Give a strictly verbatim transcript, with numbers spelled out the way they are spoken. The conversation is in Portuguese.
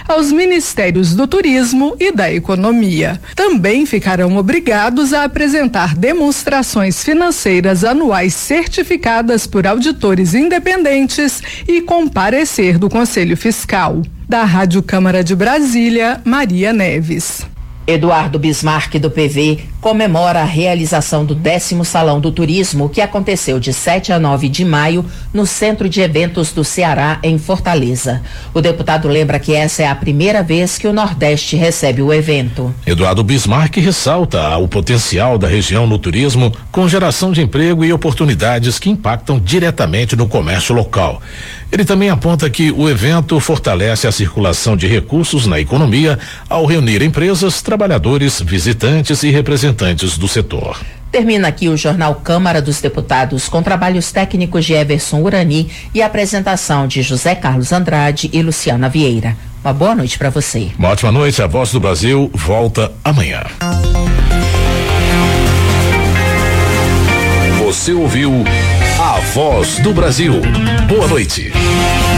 aos Ministérios do Turismo e da Economia. Também ficarão obrigados a apresentar demonstrações financeiras anuais certificadas por auditores independentes e com parecer do Conselho Fiscal. Da Rádio Câmara de Brasília, Maria Neves. Eduardo Bismarck, do P V, comemora a realização do décimo Salão do Turismo, que aconteceu de sete a nove de maio no Centro de Eventos do Ceará, em Fortaleza. O deputado lembra que essa é a primeira vez que o Nordeste recebe o evento. Eduardo Bismarck ressalta o potencial da região no turismo, com geração de emprego e oportunidades que impactam diretamente no comércio local. Ele também aponta que o evento fortalece a circulação de recursos na economia ao reunir empresas, trabalhadores, visitantes e representantes do setor. Termina aqui o Jornal Câmara dos Deputados, com trabalhos técnicos de Everson Urani e apresentação de José Carlos Andrade e Luciana Vieira. Uma boa noite para você. Uma ótima noite. A Voz do Brasil volta amanhã. Você ouviu A Voz do Brasil. Boa noite.